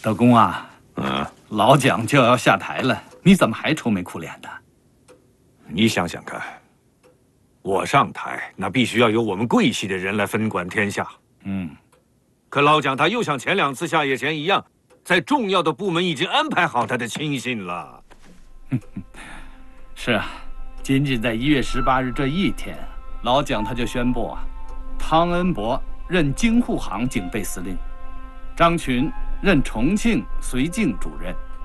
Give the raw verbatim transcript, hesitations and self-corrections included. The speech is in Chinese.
德公啊， 嗯， 老蒋就要下台了，你怎么还愁眉苦脸的？ 你想想看，我上台，那必须要由我们贵系的人来分管天下。 嗯， 可老蒋他又像前两次下野前一样，在重要的部门已经安排好他的亲信了。 是啊，仅仅在一月十八日这一天，老蒋他就宣布啊，汤恩伯任京沪杭警备司令，张群任重庆绥靖主任。